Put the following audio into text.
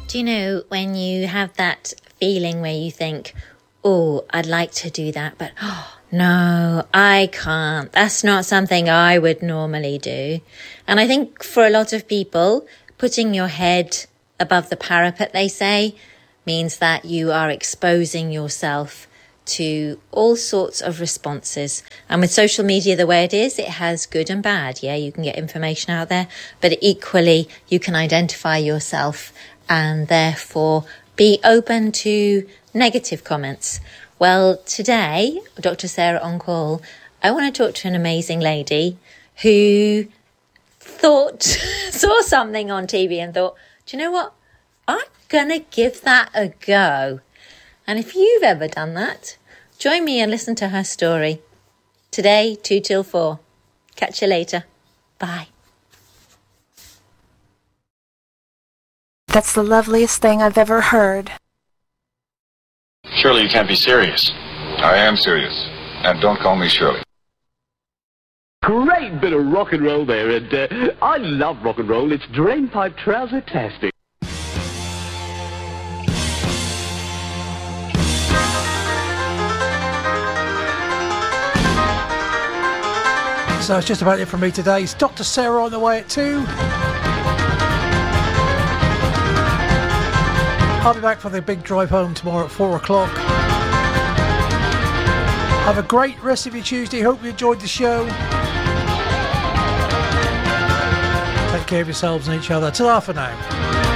Do you know when you have that feeling where you think, oh, I'd like to do that, but no, I can't. That's not something I would normally do. And I think for a lot of people, putting your head above the parapet, they say, means that you are exposing yourself to all sorts of responses. And with social media, the way it is, it has good and bad. Yeah, you can get information out there, but equally you can identify yourself and therefore be open to negative comments. Well, today, Dr. Sarah on Call, I want to talk to an amazing lady who saw something on TV and thought, do you know what? I'm going to give that a go. And if you've ever done that, join me and listen to her story. Today, 2 till 4. Catch you later. Bye. That's the loveliest thing I've ever heard. Surely you can't be serious. I am serious. And don't call me Shirley. Great bit of rock and roll there, and I love rock and roll. It's drainpipe trouser-tastic. So it's just about it from me today. It's Dr. Sarah on the way at 2. I'll be back for the big drive home tomorrow at 4 o'clock. Have a great rest of your Tuesday. Hope you enjoyed the show. Take care of yourselves and each other. Ta-ra for now.